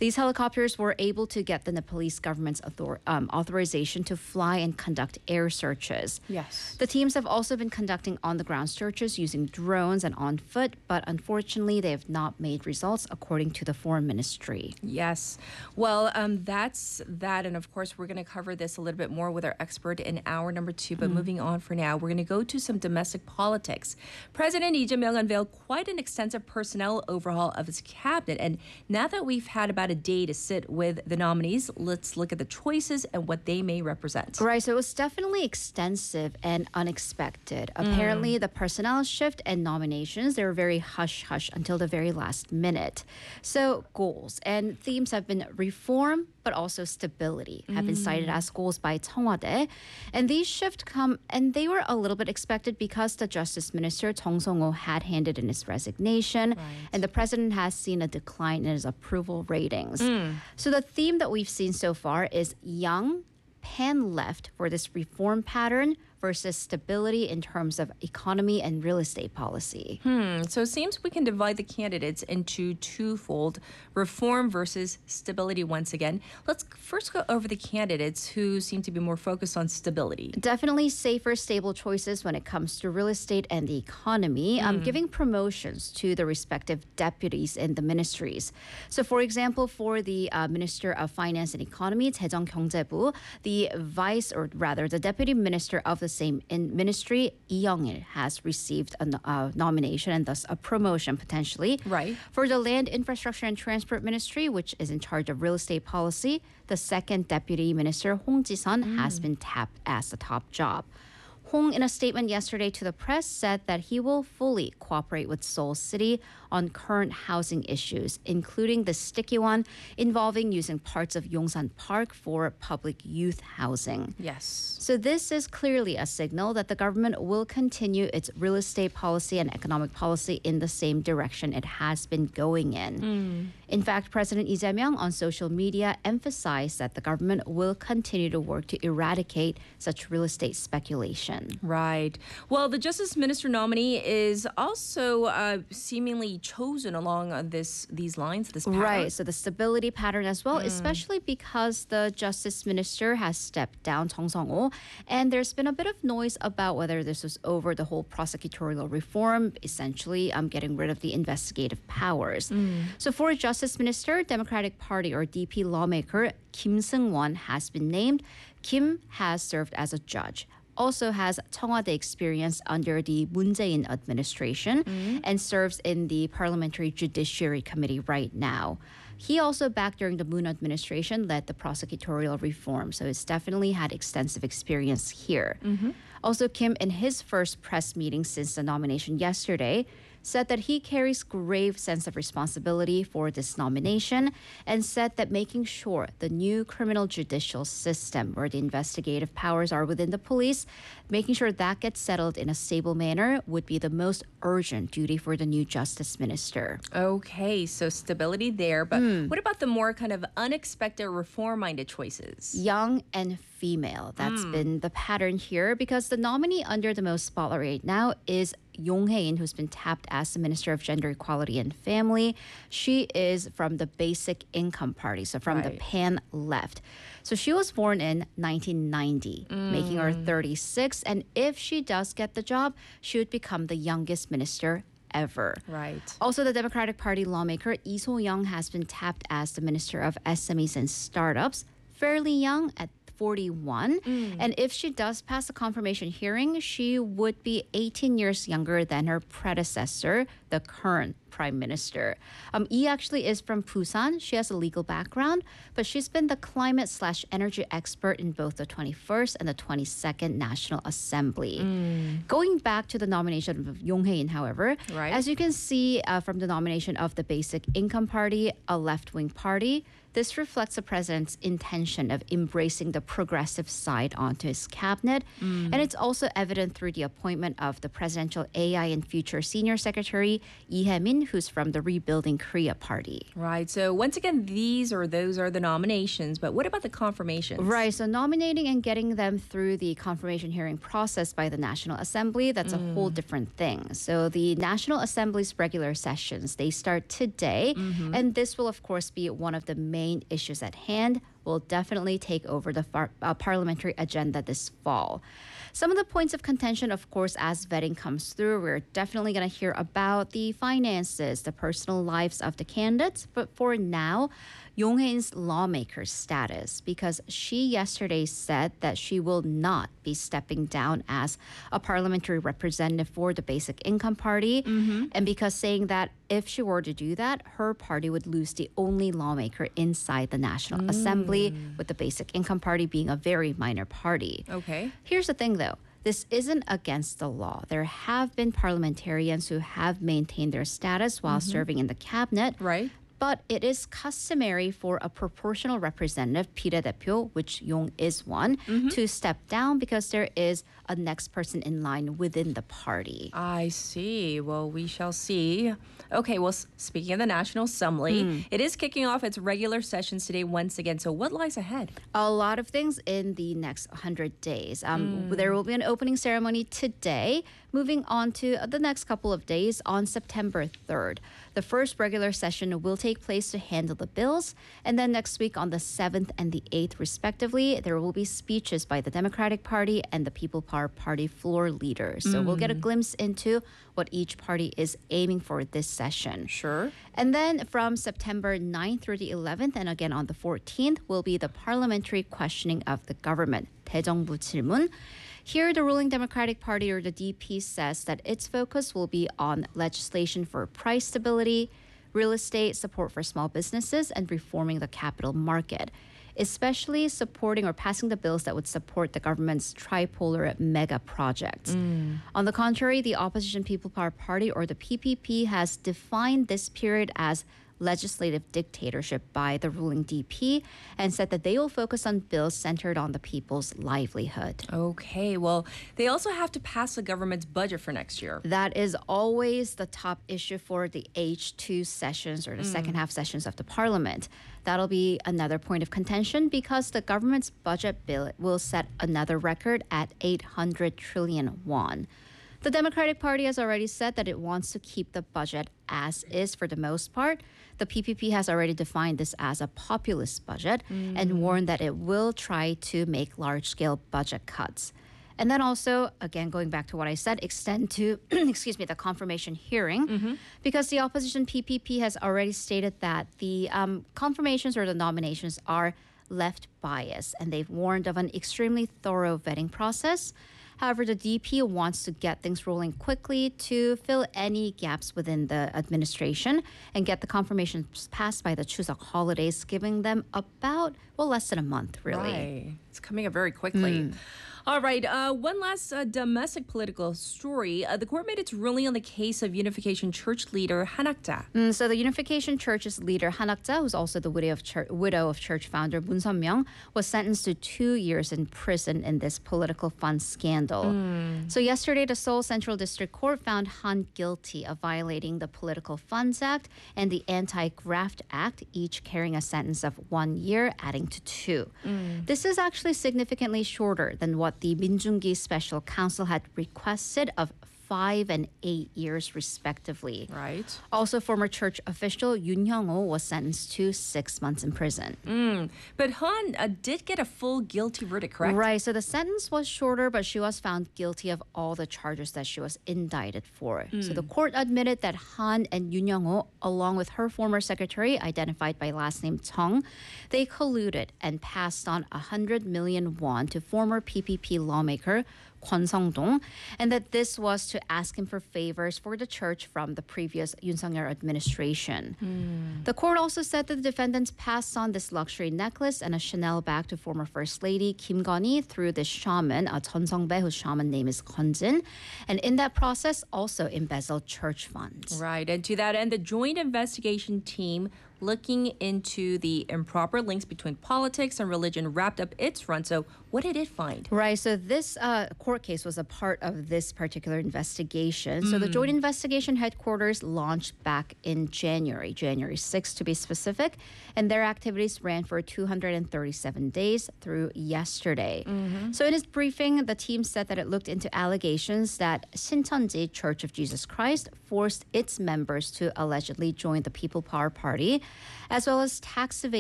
These helicopters were able to get the Nepalese government's authorization to fly and conduct air searches. Yes. The teams have also been conducting on-the-ground searches using drones and on foot, but unfortunately, they have not made results, according to the Foreign Ministry. Yes. Well, that's that. And of course, we're going to cover this a little bit more with our expert in hour number 2. But moving on for now, we're going to go to some domestic politics. President Lee Jae-myung unveiled quite an extensive personnel overhaul of his cabinet. And now that we've had about a day to sit with the nominees, let's look at the choices and what they may represent. Right, so it was definitely extensive and unexpected. Apparently, the personnel shift and nominations, they were very hush-hush until the very last minute. So goals and themes have been reform, but also stability have been cited as goals by 청와대. And these shifts come, and they were a little bit expected because the Justice Minister, Chung Song-ho, had handed in his resignation, and the president has seen a decline in his approval ratings. So the theme that we've seen so far is young, pan-left for this reform pattern versus stability in terms of economy and real estate policy. So it seems we can divide the candidates into twofold, reform versus stability once again. Let's first go over the candidates who seem to be more focused on stability. Definitely safer, stable choices when it comes to real estate and the economy, giving promotions to the respective deputies in the ministries. So for example, for the Minister of Finance and Economy, 재정경제부, the the Deputy Minister of the same ministry, Lee Young-il, has received a nomination and thus a promotion potentially. Right. For the Land, Infrastructure and Transport Ministry, which is in charge of real estate policy, the second Deputy Minister, Hong Ji-sun, has been tapped as the top job. Hong, in a statement yesterday to the press, said that he will fully cooperate with Seoul City on current housing issues, including the sticky one involving using parts of Yongsan Park for public youth housing. Yes. So this is clearly a signal that the government will continue its real estate policy and economic policy in the same direction it has been going in. In fact, President Lee Jae-myung on social media emphasized that the government will continue to work to eradicate such real estate speculation. Right. Well, the Justice Minister nominee is also seemingly chosen along these lines, this pattern. Right. So the stability pattern as well, especially because the Justice Minister has stepped down, Chung Song-ho, and there's been a bit of noise about whether this was over the whole prosecutorial reform, essentially getting rid of the investigative powers. So for Justice Minister, Democratic Party or DP lawmaker Kim Seung-won has been named. Kim has served as a judge, also has 청와대 experience under the Moon Jae-in administration and serves in the Parliamentary Judiciary Committee right now. He also, back during the Moon administration, led the prosecutorial reform, so he's definitely had extensive experience here. Also, Kim, in his first press meeting since the nomination yesterday, said that he carries grave sense of responsibility for this nomination and said that making sure the new criminal judicial system where the investigative powers are within the police, making sure that gets settled in a stable manner would be the most urgent duty for the new justice minister. Okay, so stability there. But what about the more kind of unexpected reform-minded choices? Young and female. That's been the pattern here because the nominee under the most spotlight right now is Yong Hae-in, who's been tapped as the Minister of Gender Equality and Family. She is from the Basic Income Party, so from the pan-left. So she was born in 1990, making her 36. And if she does get the job, she would become the youngest minister ever. Right. Also, the Democratic Party lawmaker Lee So-young has been tapped as the Minister of SMEs and Startups, fairly young at 41. And if she does pass the confirmation hearing, she would be 18 years younger than her predecessor, the current prime minister. Lee actually is from Busan. She has a legal background, but she's been the climate/energy expert in both the 21st and the 22nd National Assembly. Going back to the nomination of Yong Hae-in, however, as you can see from the nomination of the Basic Income Party, a left-wing party, this reflects the president's intention of embracing the progressive side onto his cabinet. And it's also evident through the appointment of the presidential AI and Future Senior Secretary, Lee Hae-min, who's from the Rebuilding Korea Party. Right. So once again, those are the nominations. But what about the confirmations? Right. So nominating and getting them through the confirmation hearing process by the National Assembly, that's a whole different thing. So the National Assembly's regular sessions, they start today. And this will, of course, be one of the main issues at hand. Will definitely take over the parliamentary agenda this fall. Some of the points of contention, of course, as vetting comes through, we're definitely going to hear about the finances, the personal lives of the candidates. But for now, Yong Hae-in's lawmaker status, because she yesterday said that she will not be stepping down as a parliamentary representative for the Basic Income Party. And because saying that if she were to do that, her party would lose the only lawmaker inside the National Assembly, with the Basic Income Party being a very minor party. Okay. Here's the thing, though. This isn't against the law. There have been parliamentarians who have maintained their status while serving in the cabinet. Right. But it is customary for a proportional representative, 비례대표, which Yong is one, to step down because there is a next person in line within the party. I see. Well, we shall see. Okay, well, speaking of the National Assembly, it is kicking off its regular sessions today once again. So what lies ahead? A lot of things in the next 100 days. There will be an opening ceremony today, moving on to the next couple of days on September 3rd. The first regular session will take place to handle the bills. And then next week on the 7th and the 8th, respectively, there will be speeches by the Democratic Party and the People Power Party floor leaders. So we'll get a glimpse into what each party is aiming for this session. Sure. And then from September 9th through the 11th, and again on the 14th, will be the parliamentary questioning of the government, 대정부 질문. Here, the ruling Democratic Party, or the DP, says that its focus will be on legislation for price stability, real estate, support for small businesses, and reforming the capital market, especially supporting or passing the bills that would support the government's tripolar mega projects. On the contrary, the opposition People Power Party, or the PPP, has defined this period as legislative dictatorship by the ruling DP and said that they will focus on bills centered on the people's livelihood. Okay, well, they also have to pass the government's budget for next year. That is always the top issue for the H2 sessions, or the second half sessions of the parliament. That'll be another point of contention because the government's budget bill will set another record at 800 trillion won. The Democratic Party has already said that it wants to keep the budget as is for the most part. The PPP has already defined this as a populist budget and warned that it will try to make large-scale budget cuts. And then also, again, going back to what I said, extend to, the confirmation hearing, because the opposition PPP has already stated that the confirmations or the nominations are left biased, and they've warned of an extremely thorough vetting process. However, the DP wants to get things rolling quickly to fill any gaps within the administration and get the confirmations passed by the Chuseok holidays, giving them about, less than a month, really. Right. It's coming up very quickly. All right, one last domestic political story. The court made its ruling on the case of Unification Church leader Han Ak-ja. So the Unification Church's leader, Han Ak-ja, who's also the widow of church founder Moon Seon-myung, was sentenced to 2 years in prison in this political fund scandal. So yesterday, the Seoul Central District Court found Han guilty of violating the Political Funds Act and the Anti-Graft Act, each carrying a sentence of 1 year, adding to 2. This is actually significantly shorter than what the Minjung-gi Special Counsel had requested of 5 and 8 years, respectively. Right. Also, former church official Yoon Hyung-oh was sentenced to 6 months in prison. But Han did get a full guilty verdict, correct? Right. So the sentence was shorter, but she was found guilty of all the charges that she was indicted for. So the court admitted that Han and Yoon Hyung-oh, along with her former secretary, identified by last name Chung, they colluded and passed on 100 million won to former PPP lawmaker Kwon Sung-dong, and that this was to ask him for favors for the church from the previous Yoon Suk-yeol administration. The court also said that the defendants passed on this luxury necklace and a Chanel bag to former First Lady Kim Gun-hee through this shaman, Chun Sung-bae, whose shaman name is Kwon Jin, and in that process also embezzled church funds. Right, and to that end, the Joint Investigation Team looking into the improper links between politics and religion wrapped up its run. So what did it find? Right. So this court case was a part of this particular investigation. So the Joint Investigation Headquarters launched back in January 6th to be specific. And their activities ran for 237 days through yesterday. So in its briefing, the team said that it looked into allegations that Shincheonji Church of Jesus Christ forced its members to allegedly join the People Power Party, as well as tax evasion